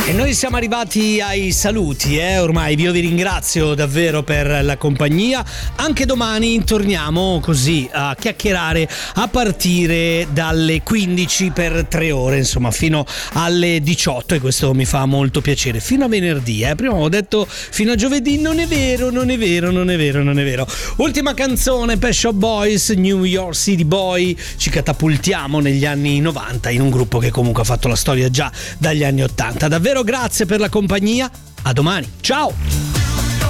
E noi siamo arrivati ai saluti, ormai io vi ringrazio davvero per la compagnia. Anche domani torniamo così a chiacchierare a partire dalle 15 per 3 ore, insomma fino alle 18, e questo mi fa molto piacere, fino a venerdì. Prima ho detto fino a giovedì, non è vero. Ultima canzone, Pet Shop Boys, New York City Boy. Ci catapultiamo negli anni 90 in un gruppo che comunque ha fatto la storia già dagli anni 80. Davvero grazie per la compagnia, a domani, ciao!